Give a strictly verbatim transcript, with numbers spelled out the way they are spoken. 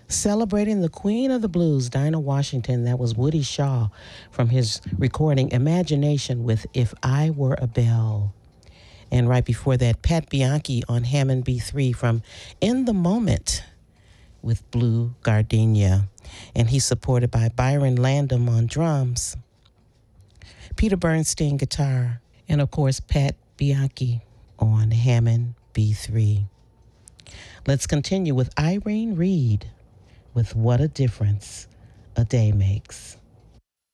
Celebrating the Queen of the Blues, Dinah Washington. That was Woody Shaw from his recording Imagination with If I Were a Bell. And right before that, Pat Bianchi on Hammond B three from In the Moment with Blue Gardenia. And he's supported by Byron Landum on drums, Peter Bernstein guitar, and of course, Pat Bianchi on Hammond B three. Let's continue with Irene Reed with What a Difference a Day Makes.